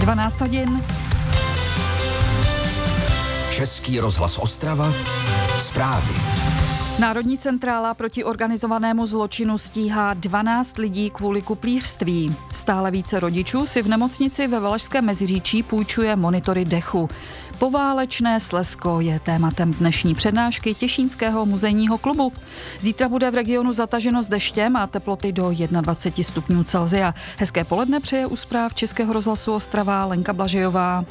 12 hodin. Český rozhlas Ostrava, zprávy. Národní centrála proti organizovanému zločinu stíhá 12 lidí kvůli kuplířství. Stále více rodičů si v nemocnici ve Valašském Meziříčí půjčuje monitory dechu. Poválečné Slezsko je tématem dnešní přednášky Těšínského muzejního klubu. Zítra bude v regionu zataženo s deštěm a teploty do 21 stupňů Celsia. Hezké poledne přeje u zpráv Českého rozhlasu Ostrava Lenka Blažejová.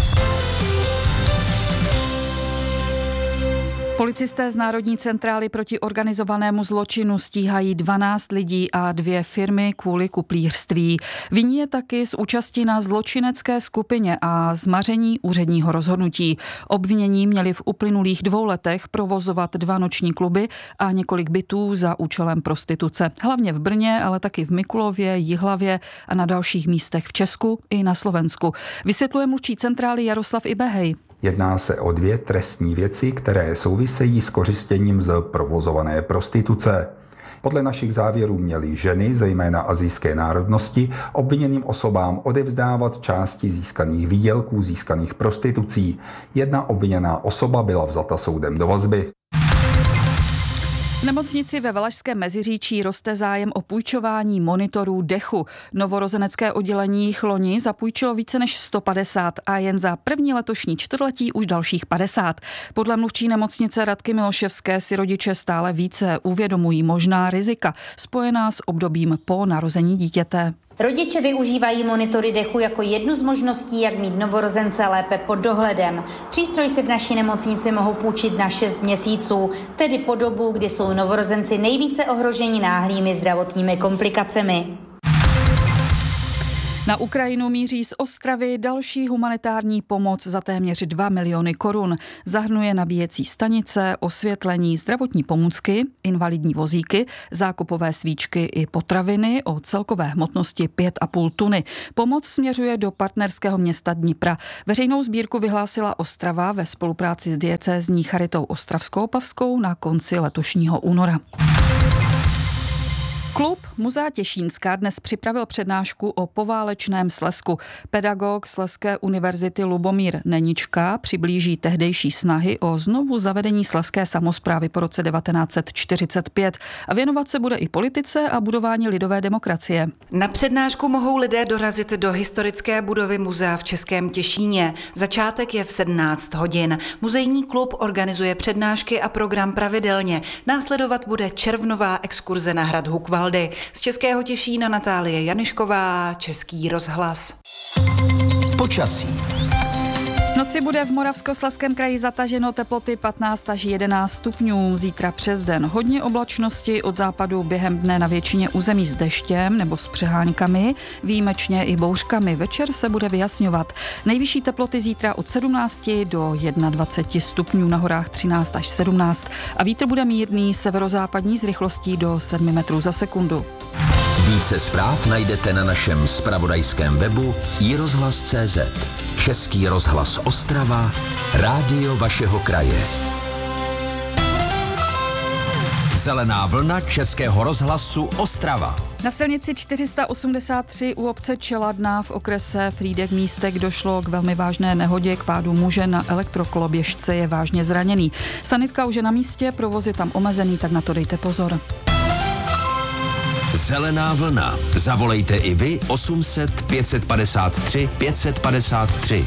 Policisté z Národní centrály proti organizovanému zločinu stíhají 12 lidí a 2 firmy kvůli kuplířství. Viní je taky z účasti na zločinecké skupině a zmaření úředního rozhodnutí. Obvinění měli v uplynulých 2 letech provozovat 2 noční kluby a několik bytů za účelem prostituce. Hlavně v Brně, ale taky v Mikulově, Jihlavě a na dalších místech v Česku i na Slovensku. Vysvětluje mluvčí centrály Jaroslav Ibehej. Jedná se o 2 trestní věci, které souvisejí s kořistěním z provozované prostituce. Podle našich závěrů měly ženy, zejména asijské národnosti, obviněným osobám odevzdávat části získaných výdělků získaných prostitucí. Jedna obviněná osoba byla vzata soudem do vazby. V nemocnici ve Valašském Meziříčí roste zájem o půjčování monitorů dechu. Novorozenecké oddělení jich loni zapůjčilo více než 150 a jen za první letošní čtvrtletí už dalších 50. Podle mluvčí nemocnice Radky Miloševské si rodiče stále více uvědomují možná rizika spojená s obdobím po narození dítěte. Rodiče využívají monitory dechu jako jednu z možností, jak mít novorozence lépe pod dohledem. Přístroj si v naší nemocnici mohou půjčit na 6 měsíců, tedy po dobu, kdy jsou novorozenci nejvíce ohroženi náhlými zdravotními komplikacemi. Na Ukrajinu míří z Ostravy další humanitární pomoc za téměř 2 miliony korun. Zahrnuje nabíjecí stanice, osvětlení, zdravotní pomůcky, invalidní vozíky, zákopové svíčky i potraviny o celkové hmotnosti 5,5 tuny. Pomoc směřuje do partnerského města Dnipra. Veřejnou sbírku vyhlásila Ostrava ve spolupráci s diecézní charitou Ostravsko-Opavskou na konci letošního února. Klub Muzea Těšínská dnes připravil přednášku o poválečném Slezsku. Pedagog Slezské univerzity Lubomír Nenička přiblíží tehdejší snahy o znovu zavedení slezské samosprávy po roce 1945 a věnovat se bude i politice a budování lidové demokracie. Na přednášku mohou lidé dorazit do historické budovy muzea v Českém Těšíně. Začátek je v 17 hodin. Muzejní klub organizuje přednášky a program pravidelně. Následovat bude červnová exkurze na hrad Hukvaldy. Z Českého Těšína Natálie Janišková, Český rozhlas. Počasí. V noci bude v Moravskoslezském kraji zataženo, teploty 15 až 11 stupňů. Zítra přes den hodně oblačnosti, od západu během dne na většině území s deštěm nebo s přeháňkami, výjimečně i bouřkami. Večer se bude vyjasňovat. Nejvyšší teploty zítra od 17 do 21 stupňů, na horách 13 až 17 a vítr bude mírný severozápadní s rychlostí do 7 metrů za sekundu. Více zpráv najdete na našem zpravodajském webu iRozhlas.cz. Český rozhlas Ostrava, rádio vašeho kraje. Zelená vlna Českého rozhlasu Ostrava. Na silnici 483 u obce Čeladná v okrese Frýdek Místek došlo k velmi vážné nehodě, k pádu muže na elektrokoloběžce, je vážně zraněný. Sanitka už je na místě, provoz je tam omezený, tak na to dejte pozor. Zelená vlna. Zavolejte i vy 800 553 553.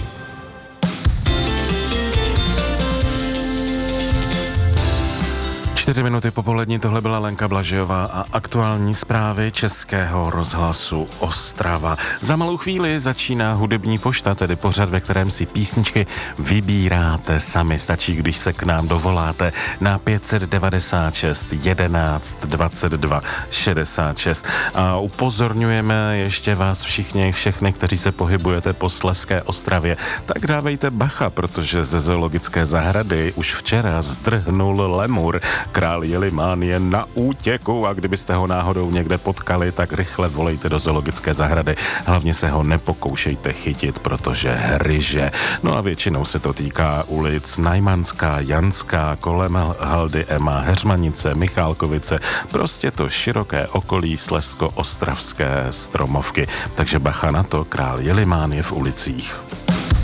Čtyři minuty po polední, tohle byla Lenka Blažejová a aktuální zprávy Českého rozhlasu Ostrava. Za malou chvíli začíná hudební pošta, tedy pořad, ve kterém si písničky vybíráte sami. Stačí, když se k nám dovoláte na 596 11 22 66. A upozorňujeme ještě vás všechny, kteří se pohybujete po Slezské Ostravě, tak dávejte bacha, protože ze zoologické zahrady už včera zdrhnul lemur. král Jelimán je na útěku a kdybyste ho náhodou někde potkali, tak rychle volejte do zoologické zahrady. Hlavně se ho nepokoušejte chytit, protože hryže. No a většinou se to týká ulic Najmanská, Janská, kolem Haldy Ema, Heřmanice, Michálkovice, prostě to široké okolí Slezsko-ostravské Stromovky. Takže bacha na to, král Jelimán je v ulicích.